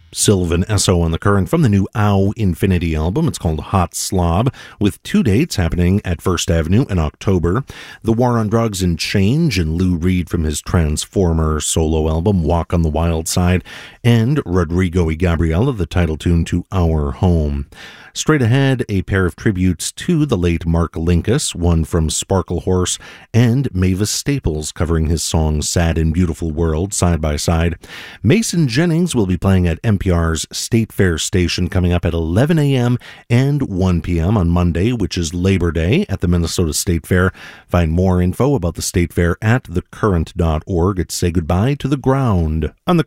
Sylvan Esso on The Current from the new Ow Infinity album. It's called Hot Slob, with 2 dates happening at First Avenue in October. The War on Drugs and Change and Lou Reed from his Transformer solo album Walk on the Wild Side, and Rodrigo y Gabriela, the title tune to Our Home. Straight ahead, a pair of tributes to the late Mark Linkous, one from Sparkle Horse, and Mavis Staples covering his song Sad and Beautiful World side by side. Mason Jennings will be playing at NPR's State Fair station coming up at 11 a.m. and 1 p.m. on Monday, which is Labor Day at the Minnesota State Fair. Find more info about the State Fair at thecurrent.org. It's Say Goodbye to the Ground on The Current.